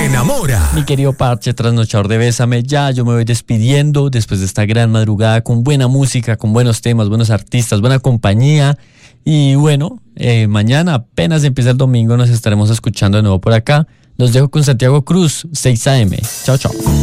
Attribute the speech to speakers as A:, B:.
A: enamora.
B: Mi querido parche trasnochador de Bésame, ya yo me voy despidiendo después de esta gran madrugada con buena música, con buenos temas, buenos artistas, buena compañía. Y bueno, mañana apenas empieza el domingo nos estaremos escuchando de nuevo por acá. Los dejo con Santiago Cruz, 6 AM. Chao, chao.